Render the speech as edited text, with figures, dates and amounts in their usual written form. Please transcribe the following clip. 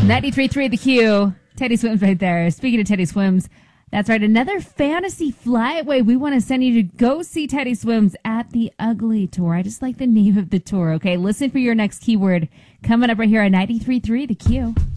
93.3 The Q. Teddy Swims right there. Speaking of Teddy Swims, that's right, another fantasy flyaway. We want to send you to go see Teddy Swims at the Ugly Tour. I just like the name of the tour, okay? Listen for your next keyword coming up right here on 93.3 The Q.